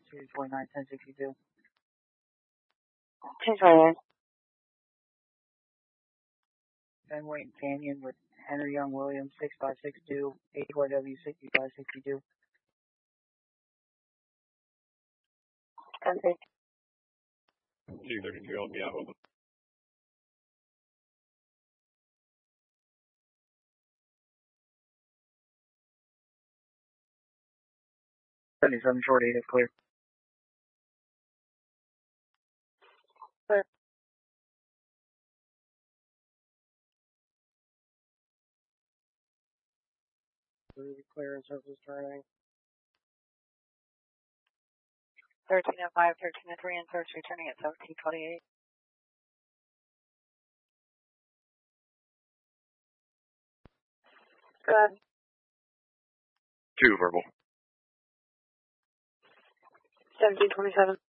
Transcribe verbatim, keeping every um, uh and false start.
two twenty-nine, ten sixty-two. two twenty-nine. Fenway and Canyon with Henry Young Williams, six five six two, H Y W sixty-five sixty-two. Okay. two thirty-two, I'll be out with them. seventy-seven short eight is clear. Clear. Clear and surface turning. thirteen oh five, thirteen oh three, and search returning at seventeen twenty-eight. Go ahead. Two verbal. seventeen twenty-seven.